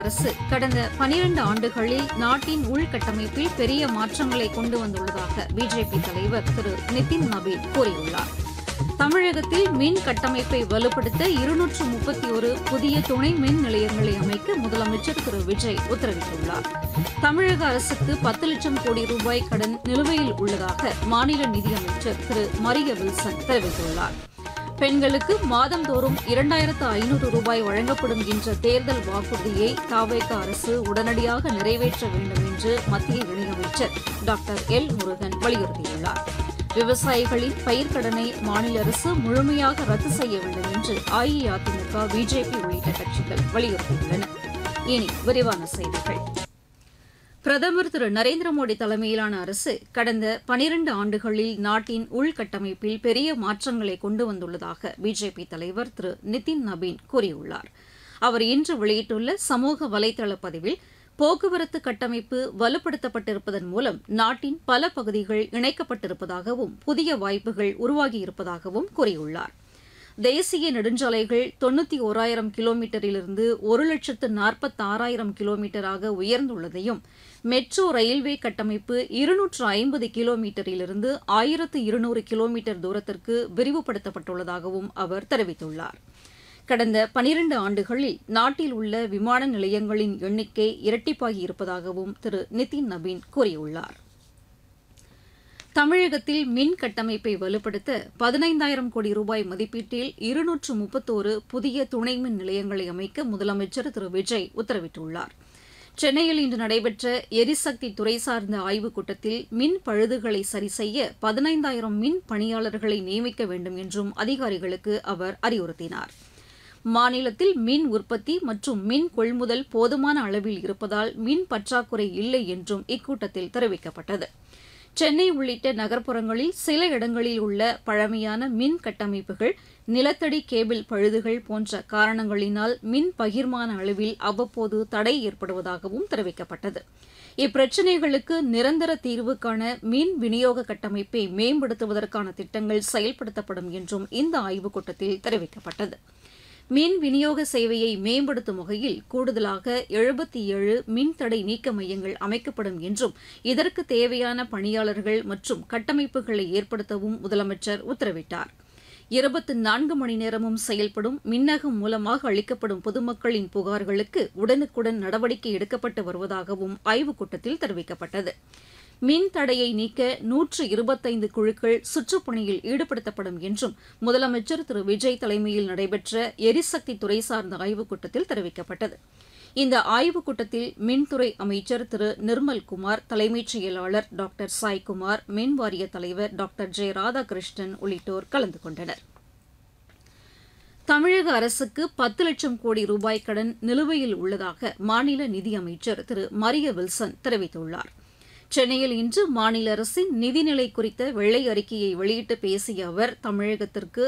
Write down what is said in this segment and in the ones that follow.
அரசு கடந்த 12 ஆண்டுகளில் நாட்டின் உள்கட்டமைப்பில் பெரிய மாற்றங்களை கொண்டு வந்துள்ளதாக பிஜேபி தலைவர் திரு நிதின் நபீன் கூறியுள்ளார். தமிழகத்தில் மின் கட்டமைப்பை வலுப்படுத்த 231 புதிய துணை மின் நிலையங்களை அமைக்க முதலமைச்சர் திரு விஜய் உத்தரவிட்டுள்ளார். தமிழக அரசுக்கு 10 லட்சம் கோடி ரூபாய் கடன் நிலுவையில் உள்ளதாக மாநில நிதியமைச்சர் திரு மரிய வில்சன் தெரிவித்துள்ளார். பெண்களுக்கு மாதந்தோறும் 2500 ரூபாய் வழங்கப்படும் என்ற தேர்தல் வாக்குறுதியை தவேக அரசு உடனடியாக நிறைவேற்ற வேண்டும் என்று மத்திய இணையமைச்சர் டாக்டர் எல் முருகன் வலியுறுத்தியுள்ளார். விவசாயிகளின் பயிர்க்கடனை மாநில அரசு முழுமையாக ரத்து செய்ய வேண்டும் என்று அஇஅதிமுக, பிஜேபி உள்ளிட்ட கட்சிகள் வலியுறுத்தியுள்ளன. இனி விரிவான செய்திகள். பிரதமர் திரு நரேந்திர மோடி தலைமையிலான அரசு கடந்த 12 ஆண்டுகளில் நாட்டின் உள்கட்டமைப்பில் பெரிய மாற்றங்களை கொண்டு வந்துள்ளதாக பிஜேபி தலைவர் திரு நிதின் நபீன் கூறியுள்ளார். அவர் இன்று வெளியிட்டுள்ள சமூக வலைதள பதிவில் போக்குவரத்து கட்டமைப்பு வலுப்படுத்தப்பட்டிருப்பதன் மூலம் நாட்டின் பல பகுதிகள் இணைக்கப்பட்டிருப்பதாகவும் புதிய வாய்ப்புகள் உருவாகியிருப்பதாகவும் கூறியுள்ளார். தேசிய நெடுஞ்சாலைகள் 91,000 கிலோமீட்டரிலிருந்து 1,46,000 கிலோமீட்டராக உயர்ந்துள்ளதையும், மெட்ரோ ரயில்வே கட்டமைப்பு 250 கிலோமீட்டரிலிருந்து 1,200 கிலோமீட்டர் தூரத்திற்கு விரிவுபடுத்தப்பட்டுள்ளதாகவும் அவர் தெரிவித்துள்ளார். கடந்த 12 ஆண்டுகளில் நாட்டில் உள்ள விமான நிலையங்களின் எண்ணிக்கை இரட்டிப்பாகியிருப்பதாகவும் திரு நிதின் நபீன் கூறியுள்ளார். தமிழகத்தில் மின் கட்டமைப்பை வலுப்படுத்த 15,000 கோடி ரூபாய் மதிப்பீட்டில் 231 புதிய துணை மின் நிலையங்களை அமைக்க முதலமைச்சர் திரு விஜய் உத்தரவிட்டுள்ளார். சென்னையில் இன்று நடைபெற்ற எரிசக்தி துறை சார்ந்த ஆய்வுக் கூட்டத்தில் மின் பழுதுகளை சரிசெய்ய 15,000 மின் பணியாளர்களை நியமிக்க வேண்டும் என்றும் அதிகாரிகளுக்கு அவர் அறிவுறுத்தினார். மாநிலத்தில் மின் உற்பத்தி மற்றும் மின் கொள்முதல் போதுமான அளவில் இருப்பதால் மின் பற்றாக்குறை இல்லை என்றும் இக்கூட்டத்தில் தெரிவிக்கப்பட்டது. சென்னை உள்ளிட்ட நகர்ப்புறங்களில் சில இடங்களில் உள்ள பழமையான மின் கட்டமைப்புகள், நிலத்தடி கேபிள் பழுதுகள் போன்ற காரணங்களினால் மின் பகிர்மான அளவில் அவ்வப்போது தடை ஏற்படுவதாகவும் தெரிவிக்கப்பட்டது. இப்பிரச்சினைகளுக்கு நிரந்தர தீர்வு காண மின் விநியோக கட்டமைப்பை மேம்படுத்துவதற்கான திட்டங்கள் செயல்படுத்தப்படும் என்றும் இந்த ஆய்வுக் கூட்டத்தில் தெரிவிக்கப்பட்டது. மின் விநியோக சேவையை மேம்படுத்தும் வகையில் கூடுதலாக 77 மின்தடை நீக்க மையங்கள் அமைக்கப்படும் என்றும், இதற்கு தேவையான பணியாளர்கள் மற்றும் கட்டமைப்புகளை ஏற்படுத்தவும் முதலமைச்சர் உத்தரவிட்டார். 24 மணி நேரமும் செயல்படும் மின்னகம் மூலமாக அளிக்கப்படும் பொதுமக்களின் புகார்களுக்கு உடனுக்குடன் நடவடிக்கை எடுக்கப்பட்டு வருவதாகவும் ஆய்வுக் கூட்டத்தில் தெரிவிக்கப்பட்டது. மின் தடையை நீக்க 125 குழுக்கள் சுற்றுப்பணியில் ஈடுபடுத்தப்படும் என்றும் முதலமைச்சர் திரு விஜய் தலைமையில் நடைபெற்ற எரிசக்தி துறை சார்ந்த ஆய்வுக் கூட்டத்தில் தெரிவிக்கப்பட்டது. இந்த ஆய்வுக் கூட்டத்தில் மின்துறை அமைச்சர் திரு நிர்மல்குமார், தலைமைச் செயலாளர் டாக்டர் சாய்குமார், மின் வாரிய தலைவர் டாக்டர் ஜெ ராதாகிருஷ்ணன் உள்ளிட்டோர் கலந்து கொண்டனர். தமிழக அரசுக்கு 10 லட்சம் கோடி ரூபாய் கடன் நிலுவையில் உள்ளதாக மாநில நிதியமைச்சர் திரு மரிய வில்சன் தெரிவித்துள்ளார். சென்னையில் இன்று மாநில அரசின் நிதிநிலை குறித்த வெள்ளை அறிக்கையை வெளியிட்டு பேசிய அவர், தமிழகத்திற்கு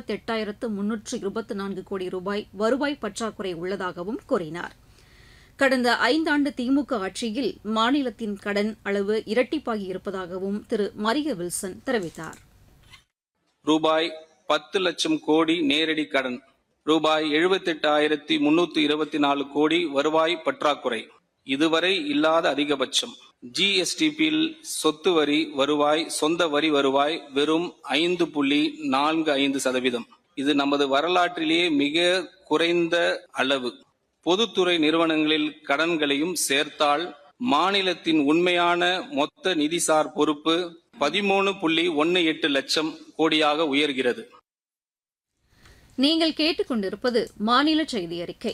78,324 கோடி ரூபாய் வருவாய் பற்றாக்குறை உள்ளதாகவும் கூறினார். கடந்த 5 ஆண்டு திமுக ஆட்சியில் மாநிலத்தின் கடன் அளவு இரட்டிப்பாகி இருப்பதாகவும் திரு மரிய வில்சன் தெரிவித்தார். ரூபாய் 10 லட்சம் கோடி நேரடி கடன், ரூபாய் 78,324 கோடி வருவாய் பற்றாக்குறை, இதுவரை இல்லாத அதிகபட்சம். ஜிஎஸ்டிபியில் சொத்து வரி வருவாய், சொந்த வரி வருவாய் வெறும் 5.45%. இது நமது வரலாற்றிலேயே மிக குறைந்த அளவு. பொதுத்துறை நிறுவனங்களில் கடன்களையும் சேர்த்தால் மாநிலத்தின் உண்மையான மொத்த நிதிசார் பொறுப்பு 13.18 லட்சம் கோடியாக உயர்கிறது. நீங்கள் கேட்டுக்கொண்டிருப்பது மாநில செய்தி அறிக்கை.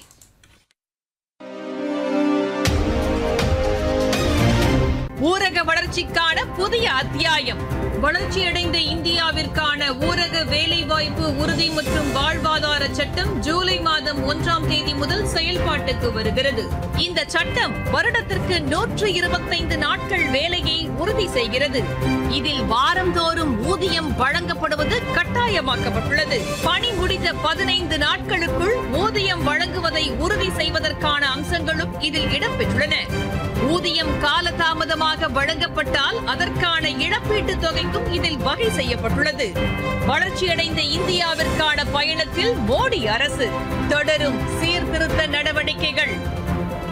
ஊரக வளர்ச்சிக்கான புதிய அத்தியாயம். வளர்ச்சியடைந்த இந்தியாவிற்கான ஊரக வேலைவாய்ப்பு உறுதி மற்றும் வாழ்வாதார சட்டம் ஜூலை மாதம் 1ஆம் தேதி முதல் செயல்பாட்டுக்கு வருகிறது. இந்த சட்டம் வருடத்திற்கு 125 நாட்கள் வேலையை உறுதி செய்கிறது. இதில் வாரந்தோறும் ஊதியம் வழங்கப்படுவது கட்டாயமாக்கப்பட்டுள்ளது. பணி முடிந்த 15 நாட்களுக்குள் ஊதியம் வழங்குவதை உறுதி செய்வதற்கான அம்சங்களும் இதில் இடம்பெற்றுள்ளன. ஊதியம் காலதாமதமாக வழங்கப்பட்டால் அதற்கான இழப்பீட்டுத் தொகைக்கும் இதில் வகை செய்யப்பட்டுள்ளது. வளர்ச்சியடைந்த இந்தியாவிற்கான பயணத்தில் மோடி அரசு தொடரும் சீர்திருத்த நடவடிக்கைகள்.